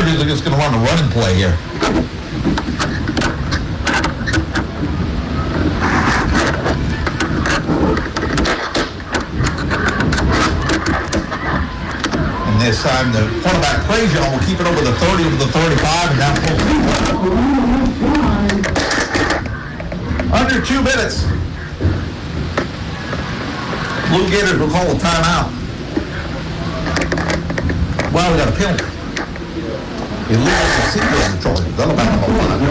is they're just going to run a running play here. And this time the quarterback plays you, will keep it over the 30, over the 35, and down full speed. Under 2 minutes. Blue Gators will call a timeout. Well, we got a penalty. Illegal seatbelt charge. That'll back up a lot.